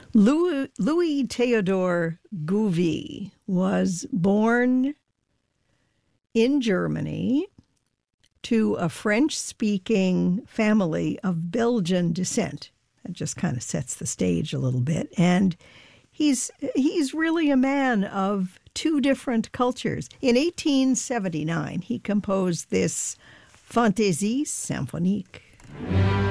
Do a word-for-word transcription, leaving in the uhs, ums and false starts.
Louis, Louis Theodor Gouvy was born in Germany to a French-speaking family of Belgian descent. That just kind of sets the stage a little bit. And he's he's really a man of two different cultures. In eighteen seventy-nine, he composed this Fantaisie symphonique.